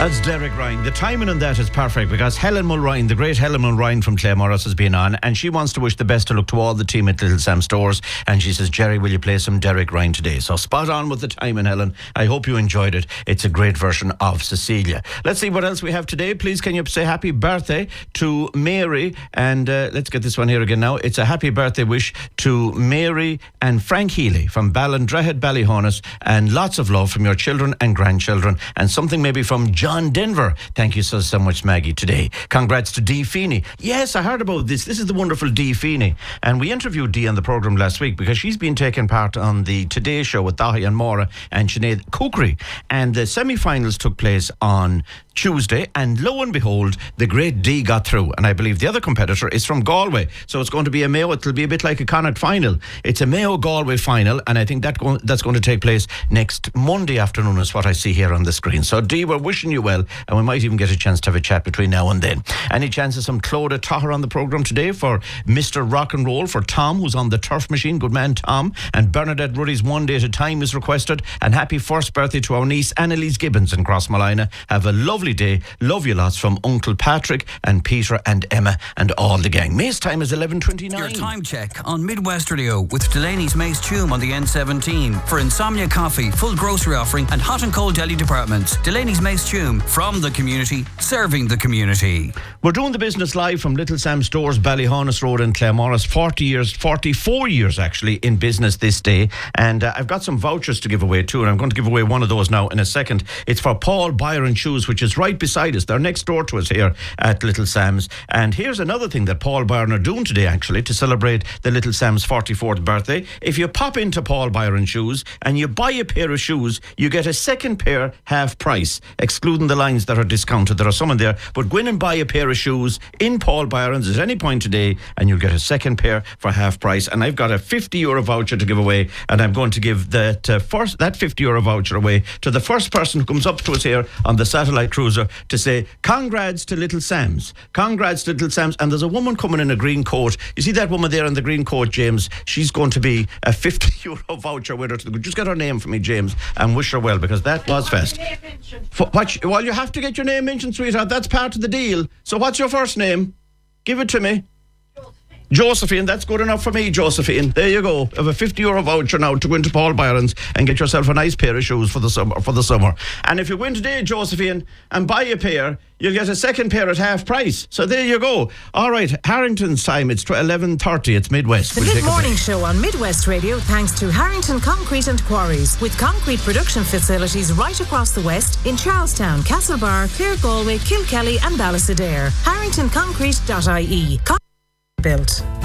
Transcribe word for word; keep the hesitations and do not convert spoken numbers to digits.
That's Derek Ryan. The timing on that is perfect because Helen Mulrine, the great Helen Mulrine from Claremorris, has been on, and she wants to wish the best of luck to all the team at Little Sam Stores. And she says, Jerry, will you play some Derek Ryan today? So spot on with the timing, Helen. I hope you enjoyed it. It's a great version of Cecilia. Let's see what else we have today. Please, can you say happy birthday to Mary? And uh, let's get this one here again now. It's a happy birthday wish to Mary and Frank Healy from Ballandrehead, Ballyhonus, and lots of love from your children and grandchildren, and something maybe from John Denver. Thank you so, so much, Maggie, today. Congrats to Dee Feeney. Yes, I heard about this. This is the wonderful Dee Feeney. And we interviewed Dee on the programme last week because she's been taking part on the Today Show with Dahi and Mora and Sinead Kukri. And the semi-finals took place on Tuesday, and lo and behold, the great Dee got through. And I believe the other competitor is from Galway. So it's going to be a Mayo, it'll be a bit like a Connacht final. It's a Mayo-Galway final, and I think that go- that's going to take place next Monday afternoon is what I see here on the screen. So Dee, we're wishing you well, and we might even get a chance to have a chat between now and then. Any chance of some Clodagh Tahar on the programme today for Mister Rock and Roll, for Tom, who's on the turf machine, good man Tom, and Bernadette Ruddy's One Day at a Time is requested. And happy first birthday to our niece Annalise Gibbons in Crossmolina. Have a lovely day. Love you lots from Uncle Patrick and Peter and Emma and all the gang. Mace time is eleven twenty-nine. Your time check on Midwest Radio with Delaney's Mace Tume on the N seventeen. For Insomnia Coffee, full grocery offering and hot and cold deli departments. Delaney's Mace Tume, from the community, serving the community. We're doing the business live from Little Sam Stores, Ballyhonus Road in Claremorris. forty years, forty-four years actually in business this day. And uh, I've got some vouchers to give away too, and I'm going to give away one of those now in a second. It's for Paul Byron Shoes, which is right beside us. They're next door to us here at Little Sam's. And here's another thing that Paul Byron are doing today actually to celebrate the Little Sam's forty-fourth birthday. If you pop into Paul Byron Shoes and you buy a pair of shoes, you get a second pair half price, excluding the lines that are discounted. There are some in there, but go in and buy a pair of shoes in Paul Byron's at any point today and you'll get a second pair for half price. And I've got a fifty euro voucher to give away, and I'm going to give that uh, first that fifty euro voucher away to the first person who comes up to us here on the satellite cruiser to say congrats to Little Sam's. Congrats to Little Sam's. And there's a woman coming in a green coat. You see that woman there in the green coat, James? She's going to be a fifty euro voucher winner. To the, just get her name for me, James, and wish her well, because that was fast. For, what, well, you have to get your name mentioned, sweetheart. That's part of the deal. So what's your first name? Give it to me. Josephine, that's good enough for me, Josephine. There you go. Have a fifty euro voucher now to go into Paul Byron's and get yourself a nice pair of shoes for the summer. For the summer. And if you go in today, Josephine, and buy a pair, you'll get a second pair at half price. So there you go. All right, Harrington's time. It's eleven thirty. It's Midwest. The we'll mid-morning show on Midwest Radio, thanks to Harrington Concrete and Quarries, with concrete production facilities right across the West in Charlestown, Castlebar, Clare, Galway, Kilkelly and Ballysadare. harrington concrete dot I E. Built.